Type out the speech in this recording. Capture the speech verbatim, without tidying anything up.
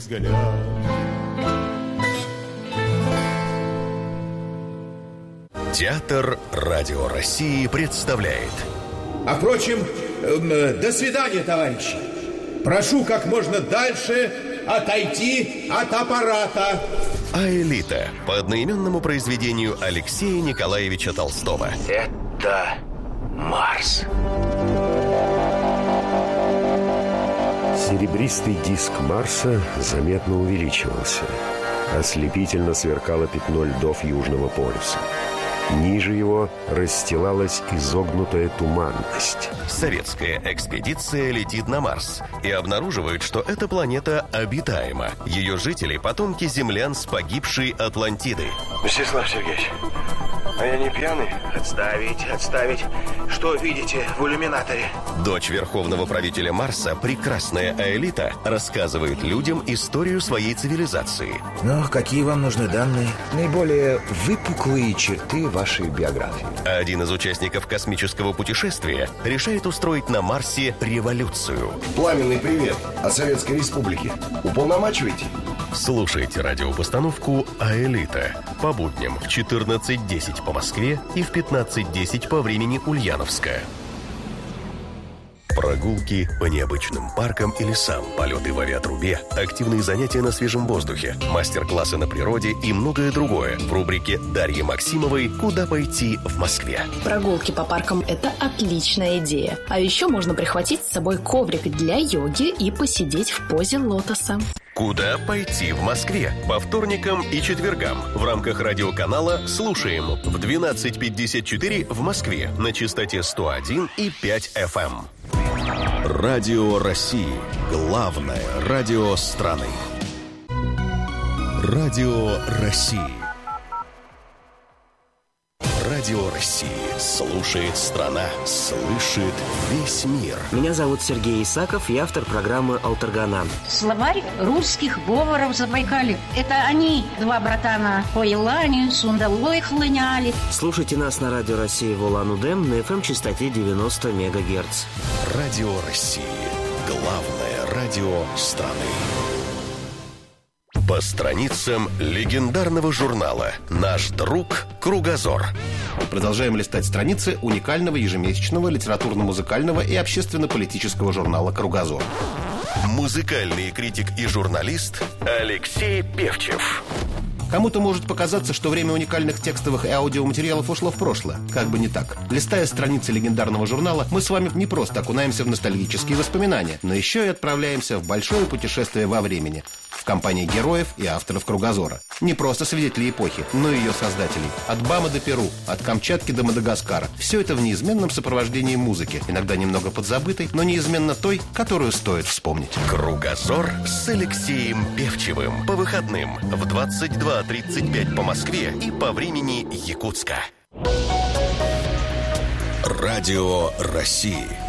взгляд. Театр Радио России представляет. А впрочем, э, до свидания, товарищи. Прошу как можно дальше отойти от аппарата. «Аэлита» по одноименному произведению Алексея Николаевича Толстого. Это Марс. Серебристый диск Марса заметно увеличивался. Ослепительно сверкало пятно льдов Южного полюса. Ниже его расстилалась изогнутая туманность. Советская экспедиция летит на Марс и обнаруживает, что эта планета обитаема. Ее жители – потомки землян с погибшей Атлантиды. Мстислав Сергеевич, а я не пьяный? Отставить, отставить. Что видите в иллюминаторе? Дочь верховного правителя Марса, прекрасная Аэлита, рассказывает людям историю своей цивилизации. Ну, какие вам нужны данные? Наиболее выпуклые черты вашей биографии. А один из участников космического путешествия решает устроить на Марсе революцию. Пламенный привет от Советской Республики. Уполномачиваете? Слушайте радиопостановку «Аэлита» по будням в четырнадцать десять по Москве и в пятнадцать десять по времени Ульяновска. Прогулки по необычным паркам и лесам, полеты в авиатрубе, активные занятия на свежем воздухе, мастер-классы на природе и многое другое в рубрике Дарьи Максимовой «Куда пойти в Москве». Прогулки по паркам – это отличная идея. А еще можно прихватить с собой коврик для йоги и посидеть в позе лотоса. «Куда пойти в Москве» по вторникам и четвергам в рамках радиоканала «Слушаем» в двенадцать пятьдесят четыре в Москве на частоте сто один и пять эф эм. Радио России. Главное радио страны. Радио России. Радио России. Слушает страна. Слышит весь мир. Меня зовут Сергей Исаков, я автор программы «Алтаргана». Словарь русских говоров Забайкалья. Это они, два братана, по Елане, Сундалой хлыняли. Слушайте нас на Радио России в Улан-Удэ на эф эм-частоте девяносто мегагерц. Радио России. Главное радио страны. По страницам легендарного журнала «Наш друг Кругозор». Продолжаем листать страницы уникального ежемесячного литературно-музыкального и общественно-политического журнала «Кругозор». Музыкальный критик и журналист Алексей Певчев. Кому-то может показаться, что время уникальных текстовых и аудиоматериалов ушло в прошлое. Как бы не так. Листая страницы легендарного журнала, мы с вами не просто окунаемся в ностальгические воспоминания, но еще и отправляемся в большое путешествие во времени в компании героев и авторов «Кругозора». Не просто свидетелей эпохи, но и ее создателей. От Бама до Перу, от Камчатки до Мадагаскара. Все это в неизменном сопровождении музыки, иногда немного подзабытой, но неизменно той, которую стоит вспомнить. «Кругозор» с Алексеем Певчевым. По выходным в двадцать два тридцать пять по Москве и по времени Якутска. Радио России.